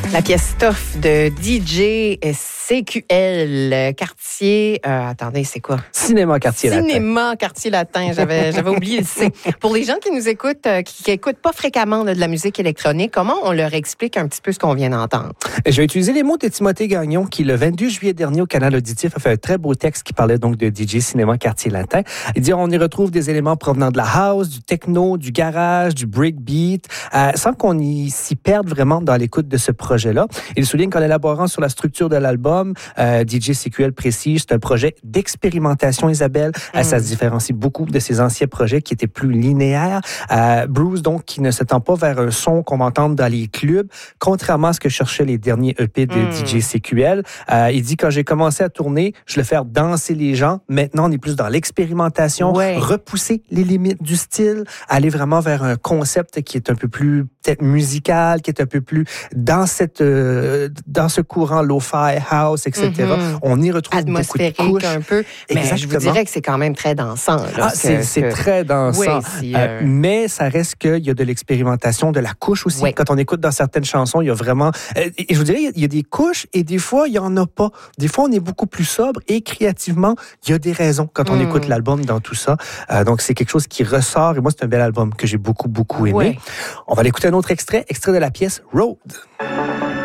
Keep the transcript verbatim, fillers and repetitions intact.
La pièce Stuff de D J C Q L, quartier... Euh, attendez, c'est quoi? Cinéma Quartier Latin. Cinéma Quartier Latin, j'avais, j'avais oublié le C. Pour les gens qui nous écoutent, euh, qui n'écoutent pas fréquemment là, de la musique électronique, comment on leur explique un petit peu ce qu'on vient d'entendre? Je vais utiliser les mots de Timothée Gagnon qui, le vingt-deux juillet dernier, au Canal Auditif, a fait un très beau texte qui parlait donc de D J Cinéma Quartier Latin. Il dit on y retrouve des éléments provenant de la house, du techno, du garage, du breakbeat, euh, sans qu'on y s'y perde vraiment dans l'écoute de ce projet-là. Il souligne qu'en élaborant sur la structure de l'album, euh, D J C Q L précise, c'est un projet d'expérimentation, Isabelle. Mm. Euh, ça se différencie beaucoup de ses anciens projets qui étaient plus linéaires. Euh, Bruce, donc, qui ne s'étend pas vers un son qu'on va entendre dans les clubs, contrairement à ce que cherchaient les derniers E P de mm. D J C Q L. Euh, il dit, quand j'ai commencé à tourner, je voulais faire danser les gens. Maintenant, on est plus dans l'expérimentation, ouais. repousser les limites du style, aller vraiment vers un concept qui est un peu plus peut-être musical, qui est un peu plus dans cette euh, dans ce courant lo-fi, house, et cetera. Mm-hmm. On y retrouve beaucoup de couches. Un peu. Mais exactement. Je vous dirais que c'est quand même très dansant. Là, ah, c'est, que, c'est que... très dansant. Oui, si, euh... Euh, mais ça reste qu'il y a de l'expérimentation, de la couche aussi. Oui. Quand on écoute dans certaines chansons, il y a vraiment... Euh, et je vous dirais, il y a des couches et des fois, il n'y en a pas. Des fois, on est beaucoup plus sobre et créativement, il y a des raisons quand on mm. écoute l'album dans tout ça. Euh, donc, c'est quelque chose qui ressort. Et moi, c'est un bel album que j'ai beaucoup, beaucoup aimé. Oui. On va l'écouter un autre extrait, extrait de la pièce Road.